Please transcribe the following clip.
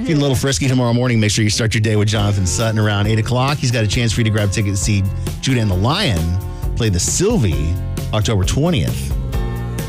Feeling a little frisky tomorrow morning. Make sure you start your day with Jonathan Sutton around 8 o'clock. He's got a chance for you to grab tickets to see Judah and the Lion play the Sylvie October 20th.